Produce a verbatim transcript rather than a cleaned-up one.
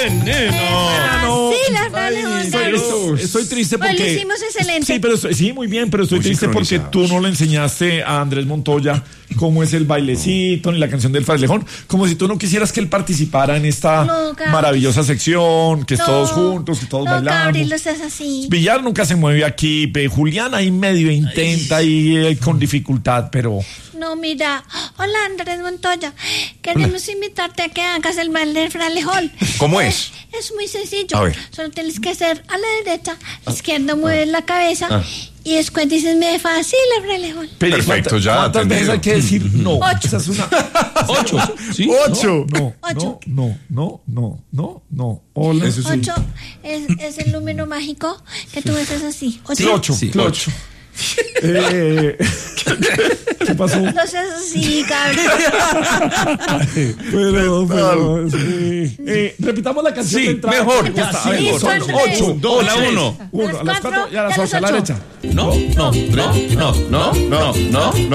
veneno. No. Sí, la Fralejón. Estoy, estoy- estoy triste Pues porque... lo hicimos excelente. Sí, pero estoy- sí, muy bien, pero estoy Muy triste porque sincronizados. tú no le enseñaste a Andrés Montoya cómo es el bailecito ni la canción del Fralejón, como si tú no quisieras que él participara en esta No, Cabri. maravillosa sección, que es No, todos juntos, que todos no, bailamos. Cabri, lo estás así. Villar nunca se mueve aquí, pe- Julián ahí medio intenta y eh, con dificultad, pero... No, mira. Hola, Andrés Montoya. Queremos invitarte a que hagas el baile del Fralejón. ¿Cómo es? Es muy sencillo. A ver. Solo tienes que hacer a la derecha, a la izquierda mueves la cabeza y después dices, me fácil el Fralejón. Pero Perfecto, ¿cuántas- ya, ¿Cuántas veces entendido. hay que decir no? Ocho. Esa es una... Ocho. ¿Sí? Ocho. No, Ocho. no, no, no, no, no. Hola. Eso sí. Ocho es, es el número mágico que tú haces así. Ocho. Clocho, Sí, clocho. Eh, ¿Qué pasó? No seas así, cabrón. Pero, pero, sí. Eh, repitamos la canción Sí, de entrada. mejor. Me gusta. A ver, Sí, son suéltale. ocho, Dos, dos, a la tres, uno. Uno, a las cuatro y a las y a las ocho, a la ocho. derecha. No, no, no, no, no, no, no, no.